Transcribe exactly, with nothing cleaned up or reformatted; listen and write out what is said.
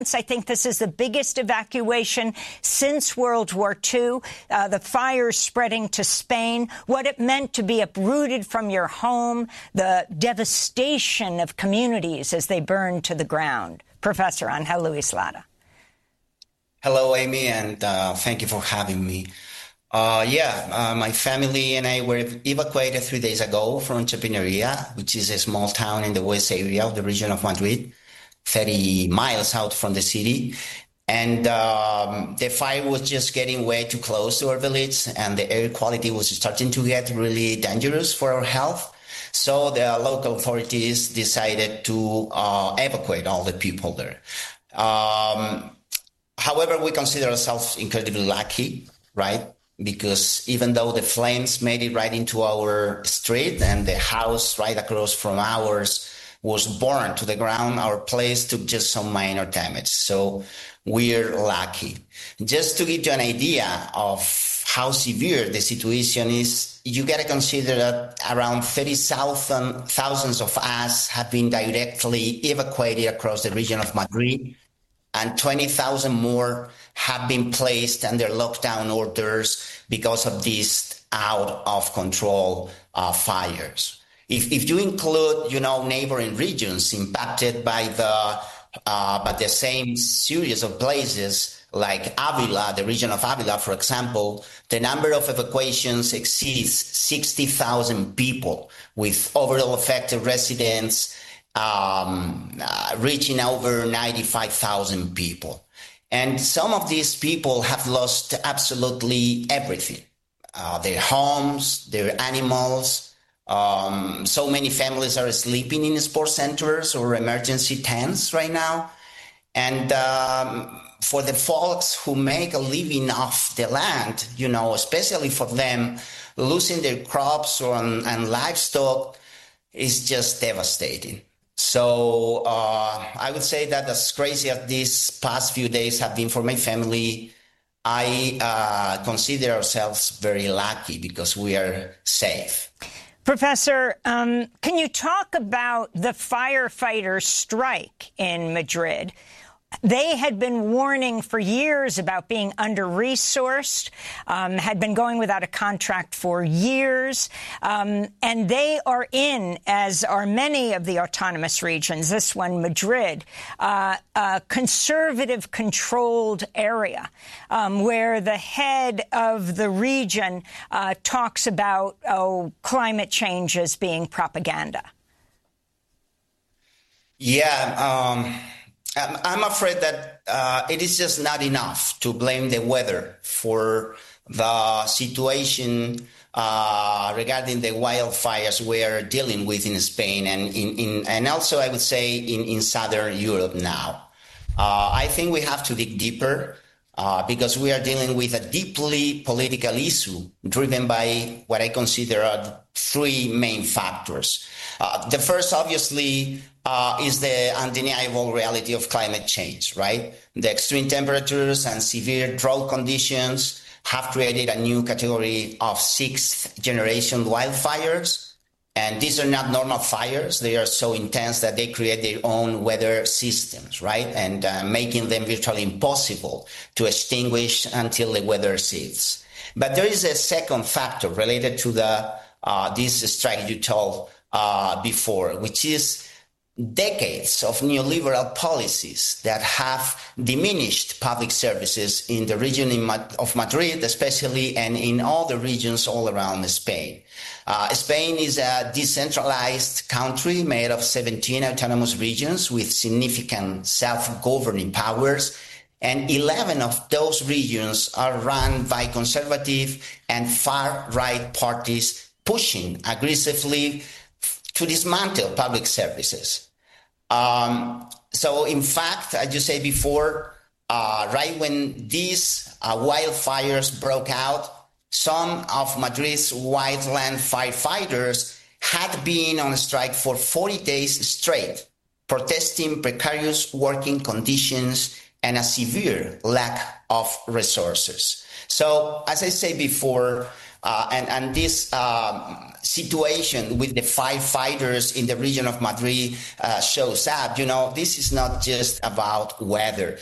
I think this is the biggest evacuation since World War Two. Uh, the fires spreading to Spain, what it meant to be uprooted from your home, the devastation of communities as they burned to the ground. Professor Angel Luis Lara. Hello, Amy, and uh, thank you for having me. Uh, yeah, uh, my family and I were evacuated three days ago from Chapineria, which is a small town in the west area of the region of Madrid, thirty miles out from the city. And um, the fire was just getting way too close to our village, and the air quality was starting to get really dangerous for our health. So the local authorities decided to uh, evacuate all the people there. Um, however, we consider ourselves incredibly lucky, right? Because even though the flames made it right into our street and the house right across from ours was burned to the ground, our place took just some minor damage. So we're lucky. Just to give you an idea of how severe the situation is, you got to consider that around thirty thousand thousands of us have been directly evacuated across the region of Madrid, and twenty thousand more have been placed under lockdown orders because of these out of control uh, fires. If, if you include, you know, neighboring regions impacted by the uh, by the same series of places like Avila, the region of Avila, for example, the number of evacuations exceeds sixty thousand people, with overall affected residents um, uh, reaching over ninety-five thousand people. And some of these people have lost absolutely everything, uh, their homes, their animals. Um, so many families are sleeping in sports centers or emergency tents right now. And um, for the folks who make a living off the land, you know, especially for them, losing their crops or, and livestock is just devastating. So uh, I would say that as crazy as these past few days have been for my family, I uh, consider ourselves very lucky because we are safe. Professor, um, can you talk about the firefighters' strike in Madrid? They had been warning for years about being under-resourced, um, had been going without a contract for years, um, and they are in, as are many of the autonomous regions, this one, Madrid, uh, a conservative-controlled area um, where the head of the region uh, talks about, oh, climate change as being propaganda. Yeah, um... I'm afraid that uh, it is just not enough to blame the weather for the situation uh, regarding the wildfires we are dealing with in Spain and in, in and also I would say in, in Southern Europe now. Uh, I think we have to dig deeper uh, because we are dealing with a deeply political issue driven by what I consider are three main factors. Uh, the first, obviously, uh, is the undeniable reality of climate change, right? The extreme temperatures and severe drought conditions have created a new category of sixth generation wildfires. And these are not normal fires. They are so intense that they create their own weather systems, right? And uh, making them virtually impossible to extinguish until the weather ceases. But there is a second factor related to the uh, this strike you told uh, before, which is decades of neoliberal policies that have diminished public services in the region in Ma- of Madrid, especially, and in all the regions all around Spain. Uh, Spain is a decentralized country made of seventeen autonomous regions with significant self-governing powers, and eleven of those regions are run by conservative and far-right parties pushing aggressively to dismantle public services. Um, so, in fact, as you said before, uh, right when these uh, wildfires broke out, some of Madrid's wildland firefighters had been on strike for forty days straight, protesting precarious working conditions and a severe lack of resources. So, as I said before, Uh, and, and this um, situation with the firefighters in the region of Madrid uh, shows up. You know, this is not just about weather.